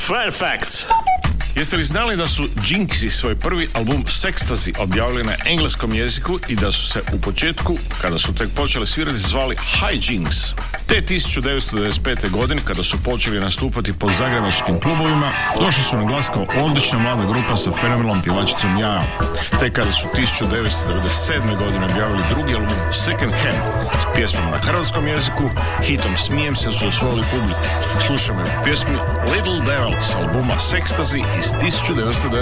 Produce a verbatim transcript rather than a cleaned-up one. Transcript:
Fairfax. Jeste li znali da su Jinxi svoj prvi album Sextasy objavili na engleskom jeziku i da su se u početku, kada su tek počeli svirati, zvali High Jinx? Te tisuću devetsto devedeset pete. godine, kada su počeli nastupati po zagrebačkim klubovima, došli su na glas kao odlična mlada grupa sa fenomenalnom pjevačicom Jajom. Te kada su tisuću devetsto devedeset sedme. godine objavili drugi album Second Hand s pjesmom na hrvatskom jeziku, hitom Smijem se su osvojili publiku. Slušamo je u pjesmi Little Devil s albuma Sextasy iz tisuću devetsto devedeset sedme.